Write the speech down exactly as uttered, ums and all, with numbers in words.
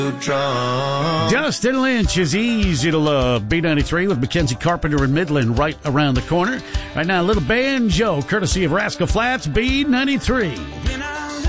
Dustin Lynch is Easy to Love. B ninety-three with Mackenzie Carpenter and Midland right around the corner. Right now, a little banjo courtesy of Rascal Flatts, B ninety-three.